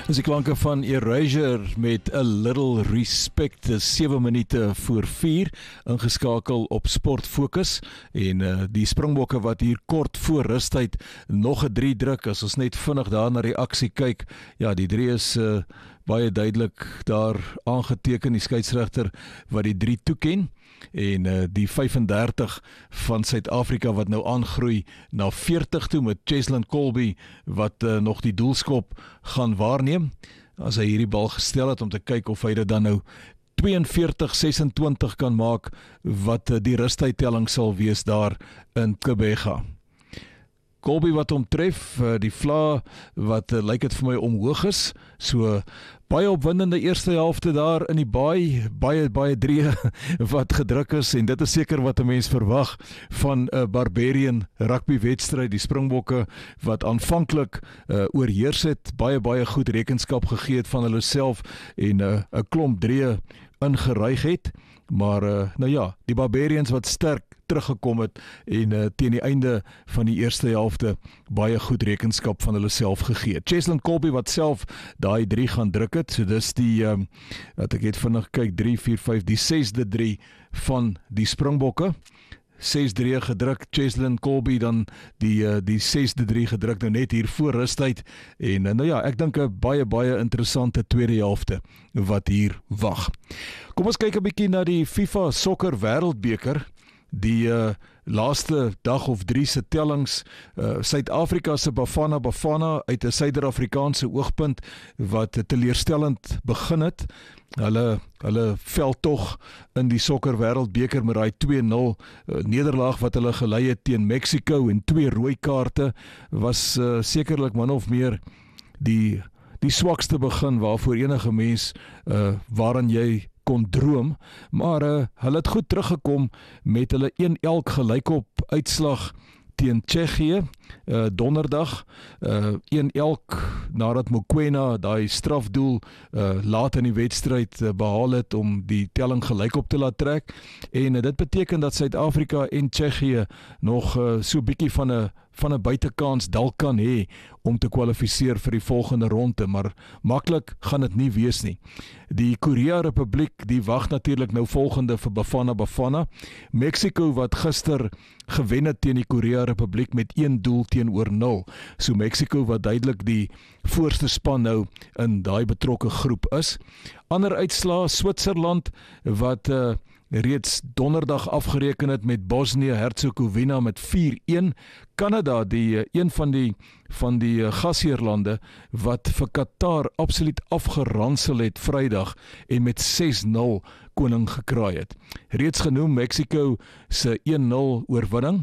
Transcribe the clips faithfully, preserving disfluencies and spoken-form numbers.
Dis die klanke van Erasure met A Little Respect, sewe minute voor vier, ingeskakel op Sport Fokus, en uh, die Springbokke wat hier kort voor rustyd nog 'n drie druk, as ons net vinnig daar na die aksie kyk, ja, die drie is uh, baie duidelik daar aangeteken, die skeieregter wat die drie toeken, en uh, die vyf en dertig van Suid-Afrika wat nou aangroei na veertig toe met Cheslin Kolbe wat uh, nog die doelskop gaan waarneem, as hy hierdie bal gestel het om te kyk of hy dit dan nou tweeënveertig sesentwintig kan maak, wat uh, die rustydtelling sal wees daar in Kebega. Kolbe wat omtref, uh, die vla wat uh, lyk het vir my omhoog is, so baie opwindende eerste helfte daar in die baai, baie baie drie wat gedruk is, en dit is seker wat 'n mens verwag van 'n uh, Barbarian rugby wedstryd, die Springbokke wat aanvanklik uh, oorheers het, baie baie goed rekenskap gegee het van hulle self en 'n uh, klomp drie ingeryg het, maar uh, nou ja, die Barbarians wat sterk teruggekom het en uh, teen die einde van die eerste helfte baie goed rekenskap van hulle self gegee het. Cheslin Kolbe wat self daai drie gaan druk het, so dis die um, wat ek het vinnig kyk, drie, vier, vyf, die sesde drie van die Springbokke. ses drie gedruk, Cheslin Kolbe dan die uh, die sesde drie gedruk nou net hier voor rustyd, en uh, nou ja, ek dink 'n baie baie interessante tweede helfte wat hier wag. Kom ons kyk 'n bietjie na die FIFA Sokker Wêreldbeker. Die uh, laaste dag of drie se tellings, uh, Suid-Afrika se Bafana Bafana uit 'n Suider-Afrikaanse oogpunt wat teleurstellend begin het. Hulle hulle veldtog in die Sokker Wêreldbeker met daai twee nul uh, nederlaag wat hulle gelei het teen Mexico en twee rooi kaarte was uh, sekerlik min of meer die die swakste begin waarvoor enige mens uh, waaraan jy kon droom, maar uh, hulle het goed teruggekom met hulle een elk gelykop uitslag teen Tsjechië, uh, donderdag, uh, een elk nadat Mokoena daai strafdoel uh, laat in die wedstryd uh, behaal het om die telling gelykop te laat trek, en uh, dit beteken dat Suid-Afrika en Tsjechië nog uh, so bietjie van 'n van 'n buitekans dalk kan hê om te kwalifiseer vir die volgende ronde, maar maklik gaan dit nie wees nie. Die Korea Republiek, die wag natuurlik nou volgende vir Bafana Bafana. Mexico wat gister gewen het teen die Korea Republiek met een doel teenoor nul. So Mexico wat duidelik die voorste span nou in daai betrokke groep is. Ander uitslae, Switserland wat uh, reeds donderdag afgereken het met Bosnië-Herzegovina met vier een. Kanada, die een van die van die gasheerlande wat vir Qatar absoluut afgeransel het Vrydag en met ses nul koning gekraai het. Reeds genoem Mexico se een nul oorwinning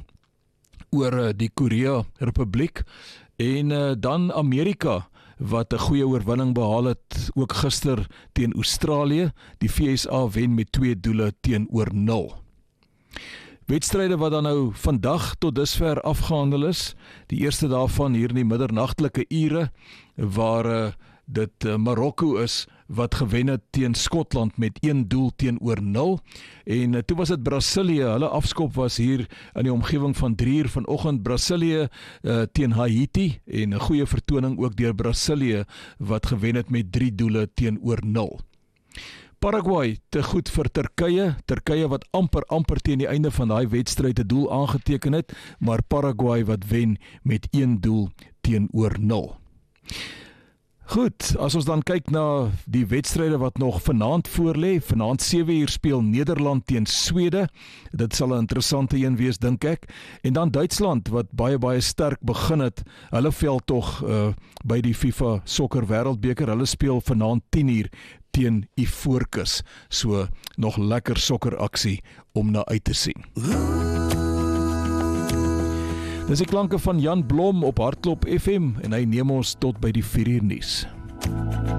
oor die Korea Republiek, en uh, dan Amerika wat 'n goeie oorwinning behaal het, ook gister teen Australië. Die V S A wen met twee doele teenoor nul. Wedstryde wat dan nou vandag tot dusver afgehandel is, die eerste daarvan hier in die middernagtelike ure, waar uh, dit uh, Marokko is wat gewen het teen Skotland met een doel teenoor nul, en uh, toe was dit Brasilië, hulle afskop was hier in die omgewing van drie uur vanoggend, Brasilië uh, teen Haiti, en 'n goeie vertoning ook deur Brasilië wat gewen het met drie doele teenoor nul. Paraguay te goed vir Turkye, Turkye wat amper amper teen die einde van daai wedstryd 'n doel aangeteken het, maar Paraguay wat wen met een doel teenoor nul. Goed, as ons dan kyk na die wedstryde wat nog vanaand voorlê, vanaand sewe uur speel Nederland teen Swede, dit sal 'n interessante een wees dink ek, en dan Duitsland wat baie baie sterk begin het, hulle veldtog uh, by die FIFA Sokker Wêreldbeker, hulle speel vanaand tien uur teen Ivoorkus, so nog lekker sokkeraksie om na uit te sien. Dis die klanke van Jan Blom op Hartklop F M, en hy neem ons tot by die vier uur nuus.